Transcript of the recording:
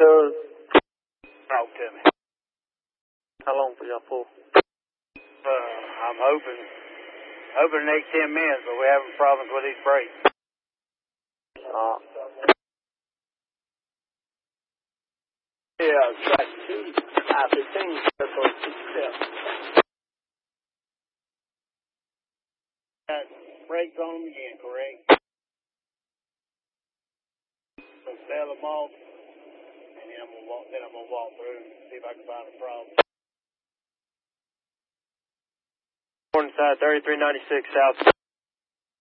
cuz? Talk to me. How long for y'all pull? I'm hoping the next 10 minutes, but we're having problems with these brakes. Yeah, track 2, I-15, circle 67. Got brakes on them again, correct? So sell them off, and then I'm gonna walk through and see if I can find a problem. Morning side 3396 south.